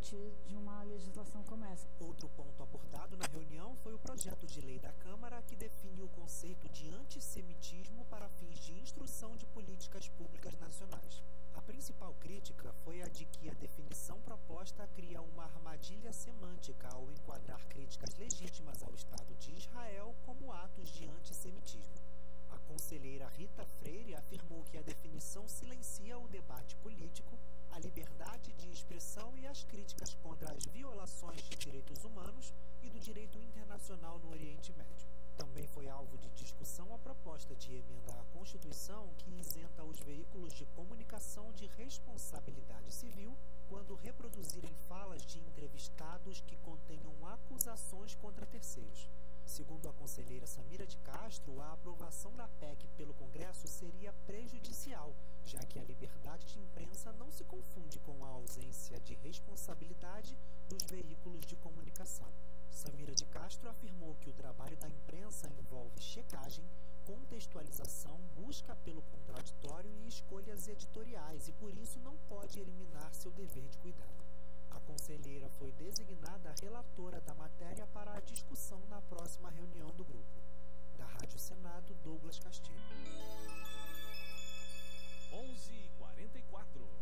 partir de uma legislação como essa. Outro ponto abordado na reunião foi o projeto de lei da Câmara que define o conceito de antissemitismo para fins de instrução de políticas públicas nacionais. A principal crítica foi a de que a definição proposta cria uma armadilha semântica ao enquadrar críticas legítimas ao Estado de Israel como atos de antissemitismo. A conselheira Rita Freire afirmou que a definição silencia o debate político, a liberdade de expressão e as críticas contra as violações de direitos humanos e do direito internacional no Oriente Médio. Também foi alvo de discussão a proposta de emenda à Constituição que isenta os veículos de comunicação de responsabilidade civil quando reproduzirem falas de entrevistados que contenham acusações contra terceiros. Segundo a conselheira Samira de Castro, a aprovação da PEC pelo Congresso seria prejudicial, já que a liberdade de imprensa não se confunde com a ausência de responsabilidade dos veículos de comunicação. Samira de Castro afirmou que o trabalho da imprensa envolve checagem, contextualização, busca pelo contraditório e escolhas editoriais e, por isso, não pode eliminar seu dever de cuidado. A conselheira foi designada relatora da matéria para a discussão na próxima reunião do grupo. Da Rádio Senado, Douglas Castilho. 11h44.